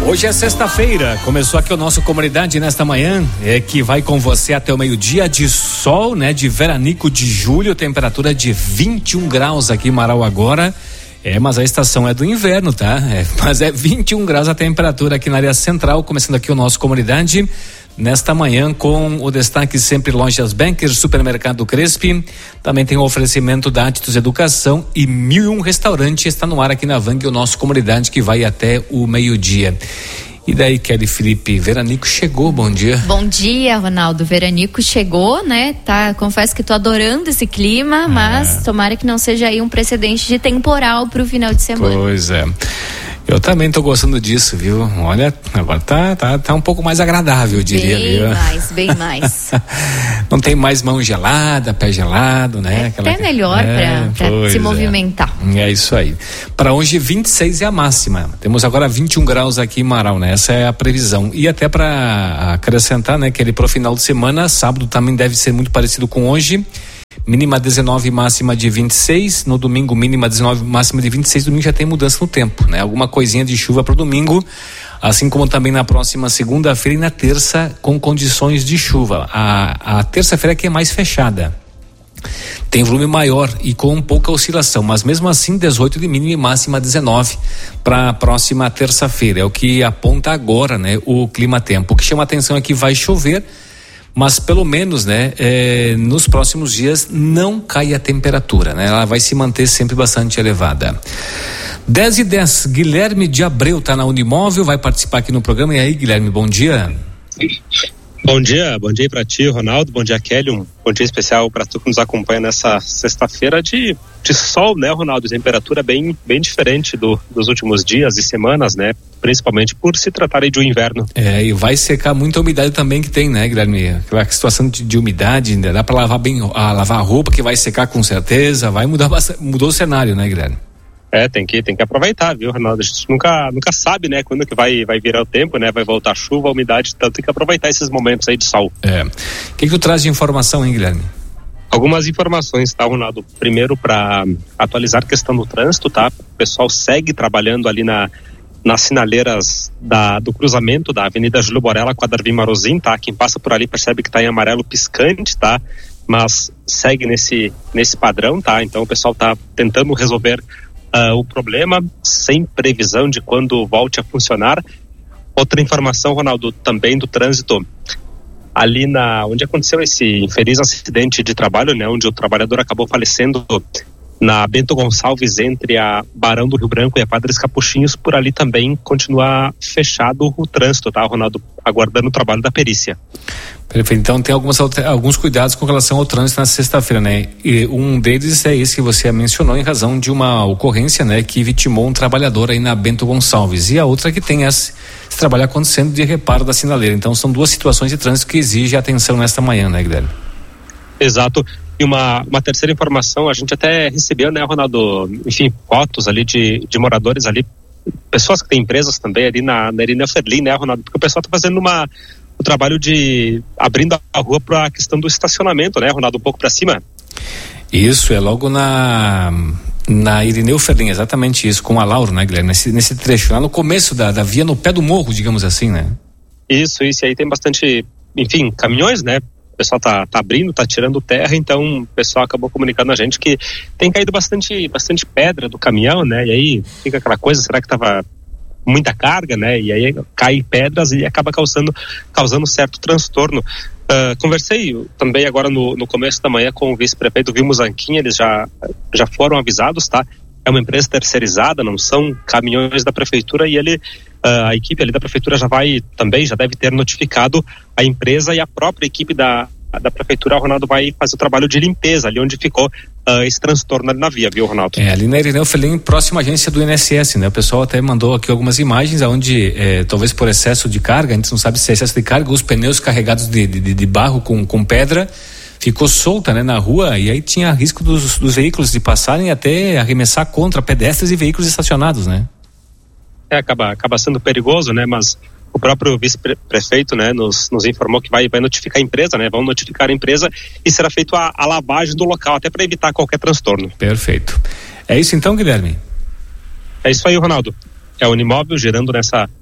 Hoje é sexta-feira, começou aqui o nosso Comunidade nesta manhã, que vai com você até o meio-dia de sol, né? De veranico de julho, temperatura de 21 graus aqui em Marau agora. Mas a estação é do inverno, tá? Mas é 21 graus a temperatura aqui na área central, começando aqui o nosso Comunidade nesta manhã com o destaque sempre Lojas Becker, Supermercado Crespi, também tem o oferecimento da Atitus Educação e 1001 Restaurante está no ar aqui na Vang, o nosso Comunidade que vai até o meio-dia. E daí, Kelly Felipe, veranico chegou, bom dia. Bom dia, Ronaldo, veranico chegou, né? Confesso que tô adorando esse clima, mas tomara que não seja aí um precedente de temporal pro final de semana. Pois é. Eu também tô gostando disso, viu? Olha, agora tá um pouco mais agradável, eu diria, viu? Bem mais. Não tem mais mão gelada, pé gelado, né? Até melhor pra se movimentar. É isso aí. Para hoje, 26 é a máxima. Temos agora 21 graus aqui em Marau, né? Essa é a previsão. E até para acrescentar, né? Que ele pro final de semana, sábado também deve ser muito parecido com hoje. Mínima 19, máxima de 26. No domingo, mínima 19, máxima de 26. Domingo já tem mudança no tempo, né? Alguma coisinha de chuva pro domingo, assim como também na próxima segunda-feira e na terça, com condições de chuva. A terça-feira que é mais fechada. Tem volume maior e com pouca oscilação, mas mesmo assim 18 de mínima e máxima 19 para a próxima terça-feira. É o que aponta agora, né? O clima-tempo. O que chama atenção é que vai chover, mas pelo menos, né, nos próximos dias não cai a temperatura, né? Ela vai se manter sempre bastante elevada. 10:10, Guilherme de Abreu tá na Unimóvel, vai participar aqui no programa. E aí, Guilherme, bom dia. Bom dia aí pra ti, Ronaldo, bom dia, Kelly, um bom dia especial pra tu que nos acompanha nessa sexta-feira de sol, né, Ronaldo? Temperatura bem diferente dos últimos dias e semanas, né? Principalmente por se tratar aí de um inverno. E vai secar muita umidade também que tem, né, Guilherme? Aquela situação de umidade, ainda dá pra lavar lavar a roupa, que vai secar com certeza, vai mudar bastante, mudou o cenário, né, Guilherme? Tem que aproveitar, viu, Ronaldo? A gente nunca sabe, né, quando que vai virar o tempo, né? Vai voltar a chuva, a umidade, então tem que aproveitar esses momentos aí de sol. O que tu traz de informação, hein, Guilherme? Algumas informações, tá, Ronaldo? Primeiro, para atualizar a questão do trânsito, tá? O pessoal segue trabalhando ali nas sinaleiras do cruzamento da Avenida Júlio Borella com a Darwin Marozin, tá? Quem passa por ali percebe que tá em amarelo piscante, tá? Mas segue nesse padrão, tá? Então o pessoal tá tentando resolver o problema, sem previsão de quando volte a funcionar. Outra informação, Ronaldo, também do trânsito, ali onde aconteceu esse infeliz acidente de trabalho, né, onde o trabalhador acabou falecendo na Bento Gonçalves, entre a Barão do Rio Branco e a Padres Capuchinhos, por ali também continua fechado o trânsito, tá, Ronaldo? Aguardando o trabalho da perícia. Perfeito, então tem alguns cuidados com relação ao trânsito na sexta-feira, né? E um deles é esse que você mencionou em razão de uma ocorrência, né? Que vitimou um trabalhador aí na Bento Gonçalves, e a outra que tem esse trabalho acontecendo de reparo da sinaleira. Então são duas situações de trânsito que exigem atenção nesta manhã, né, Guilherme? Exato. E uma terceira informação, a gente até recebeu, né, Ronaldo, enfim, fotos ali de moradores ali, pessoas que têm empresas também ali na Irineu Ferlin, né, Ronaldo? Porque o pessoal está fazendo o trabalho de abrindo a rua para a questão do estacionamento, né, Ronaldo, um pouco para cima. Isso, é logo na Irineu Ferlin, exatamente isso, com a Lauro, né, Guilherme? Nesse trecho, lá no começo da via, no pé do morro, digamos assim, né? Isso, e aí tem bastante, enfim, caminhões, né? O pessoal tá abrindo, tá tirando terra, então o pessoal acabou comunicando a gente que tem caído bastante pedra do caminhão, né? E aí fica aquela coisa, será que tava muita carga, né? E aí cai pedras e acaba causando certo transtorno. Conversei também agora no começo da manhã com o vice-prefeito Vilmo Zanquim, eles já foram avisados, tá? É uma empresa terceirizada, não são caminhões da prefeitura, e a equipe ali da prefeitura já deve ter notificado a empresa, e a própria equipe da prefeitura, Ronaldo, vai fazer o trabalho de limpeza ali onde ficou esse transtorno ali na via, viu, Ronaldo? Ali na Irineu Ferlin, próxima à agência do INSS, né? O pessoal até mandou aqui algumas imagens onde, talvez por excesso de carga, a gente não sabe se é excesso de carga, os pneus carregados de barro com pedra ficou solta, né, na rua, e aí tinha risco dos veículos de passarem e até arremessar contra pedestres e veículos estacionados, né? Acaba sendo perigoso, né? Mas o próprio vice-prefeito, né, nos informou que vai notificar a empresa, né? Vão notificar a empresa e será feito a lavagem do local, até para evitar qualquer transtorno. Perfeito. É isso então, Guilherme? É isso aí, Ronaldo. É a Unimóvel girando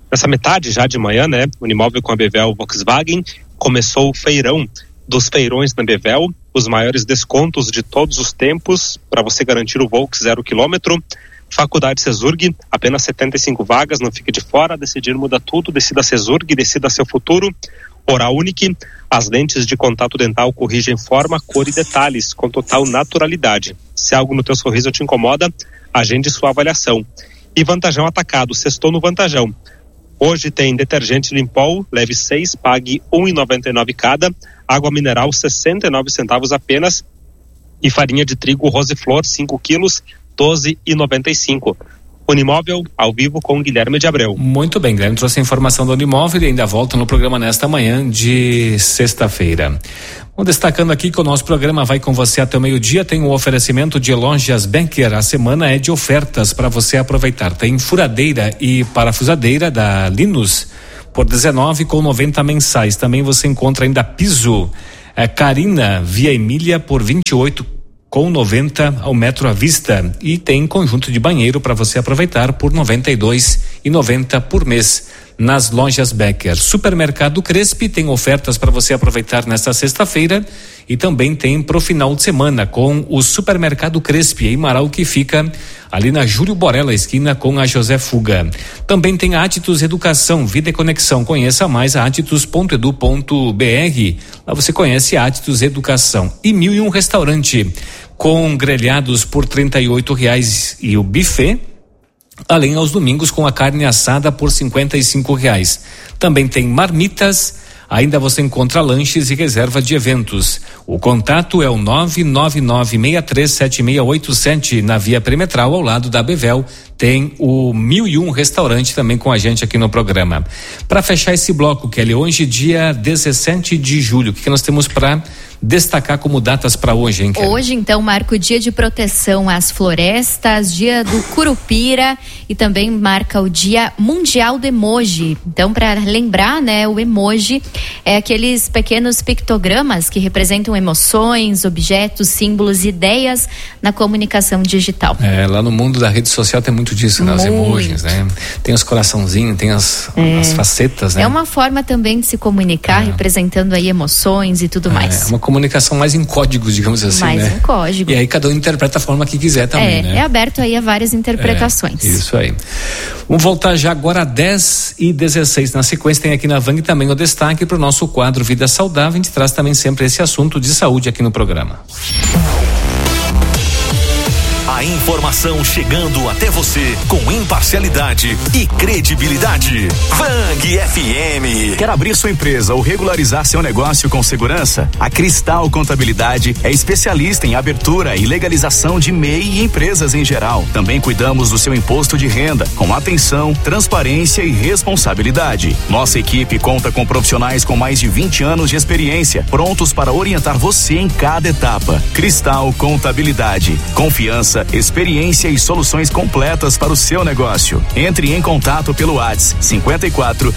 Nessa metade já de manhã, né, Unimóvel com a Bevel Volkswagen, começou o feirão dos feirões na Bevel, os maiores descontos de todos os tempos para você garantir o Volks 0 km. Faculdade Cesurg, apenas 75 vagas, não fique de fora. Decidir muda tudo, decida Cesurg, decida seu futuro. Oral Unique, as lentes de contato dental corrigem forma, cor e detalhes com total naturalidade. Se algo no teu sorriso te incomoda, agende sua avaliação. E Vantajão Atacado, sextou no Vantajão. Hoje tem detergente Limpol, leve 6, pague R$1,99 cada. Água mineral 69 centavos apenas. E farinha de trigo Roseflor 5 quilos, R$12,95. Unimóvel, ao vivo com Guilherme de Abreu. Muito bem, Guilherme trouxe a informação do Unimóvel e ainda volta no programa nesta manhã de sexta-feira. Vamos destacando aqui que o nosso programa vai com você até o meio-dia. Tem um oferecimento de Lojas Becker. A semana é de ofertas para você aproveitar. Tem furadeira e parafusadeira da Linus por R$19,90 mensais. Também você encontra ainda piso Carina Via Emília por R$28,90 ao metro à vista, e tem conjunto de banheiro para você aproveitar por R$92,90 por mês nas Lojas Becker. Supermercado Crespi tem ofertas para você aproveitar nesta sexta-feira e também tem pro final de semana com o Supermercado Crespi em Marau, que fica ali na Júlio Borella, esquina com a José Fuga. Também tem a Atitus Educação, Vida e Conexão. Conheça mais a atitus.edu.br. Lá você conhece a Atitus Educação. E 1001 Restaurante, com grelhados por R$38 e o buffet, além aos domingos com a carne assada por R$55. Também tem marmitas. Ainda você encontra lanches e reserva de eventos. O contato é o 999637687 na Via Perimetral, ao lado da Bevel. Tem o 1001 Restaurante também com a gente aqui no programa. Para fechar esse bloco, Kelly, hoje dia 17 de julho, o que nós temos para destacar como datas para hoje, hein, Kelly? Hoje, então, marca o Dia de Proteção às Florestas, Dia do Curupira e também marca o Dia Mundial do Emoji. Então, para lembrar, né, o emoji é aqueles pequenos pictogramas que representam emoções, objetos, símbolos, ideias na comunicação digital. Lá no mundo da rede social tem muito disso, né? Os emojis, né? Tem os coraçãozinhos, tem as facetas, né? É uma forma também de se comunicar, representando aí emoções e tudo mais. Uma comunicação mais em códigos, digamos assim, mais né? em código. E aí cada um interpreta a forma que quiser também, né? É aberto aí a várias interpretações. Isso aí. Vamos voltar já agora a 10h16. Na sequência tem aqui na Vang também o destaque para o nosso quadro Vida Saudável. A gente traz também sempre esse assunto de saúde aqui no programa. A informação chegando até você com imparcialidade e credibilidade. Vang FM. Quer abrir sua empresa ou regularizar seu negócio com segurança? A Cristal Contabilidade é especialista em abertura e legalização de MEI e empresas em geral. Também cuidamos do seu imposto de renda, com atenção, transparência e responsabilidade. Nossa equipe conta com profissionais com mais de 20 anos de experiência, prontos para orientar você em cada etapa. Cristal Contabilidade. Confiança, experiência e soluções completas para o seu negócio. Entre em contato pelo WhatsApp 54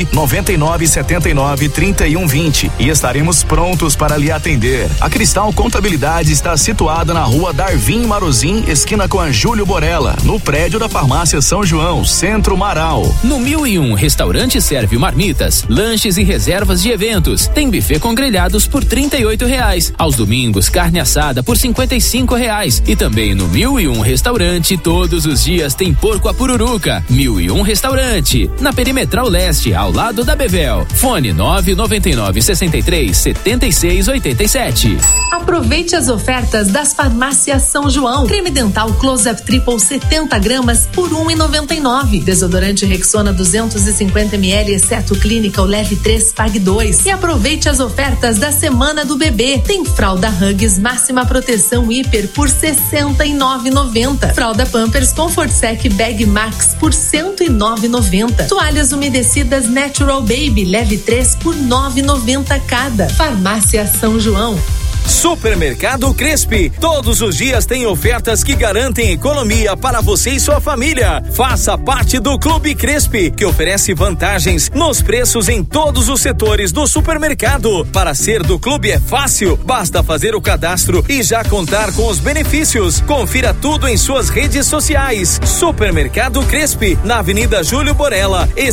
999 79 31 20 e estaremos prontos para lhe atender. A Cristal Contabilidade está situada na Rua Darvin Marozin, esquina com a Júlio Borella, no prédio da Farmácia São João, Centro Marau. No 1001 Restaurante serve marmitas, lanches e reservas de eventos. Tem buffet com grelhados por R$38. Aos domingos, carne assada por R$55. E também no 1001 Restaurante, todos os dias tem porco à pururuca. 1001 Restaurante, na Perimetral Leste, ao lado da Bevel. Fone 999 63 76 87. Aproveite as ofertas das Farmácias São João. Creme dental Close-Up Triple 70 gramas por R$1,99. Desodorante Rexona 250 ml, exceto Clínica, o leve 3, pague 2. E aproveite as ofertas da Semana do Bebê. Tem fralda Huggies máxima proteção hiper por R$69,90. Fralda Pampers Comfort Sec Bag Max por R$109,90. Toalhas umedecidas Natural Baby leve 3 por R$9,90 cada. Farmácia São João. Supermercado Crespi. Todos os dias tem ofertas que garantem economia para você e sua família. Faça parte do Clube Crespi, que oferece vantagens nos preços em todos os setores do supermercado. Para ser do clube é fácil, basta fazer o cadastro e já contar com os benefícios. Confira tudo em suas redes sociais. Supermercado Crespi, na Avenida Júlio Borella,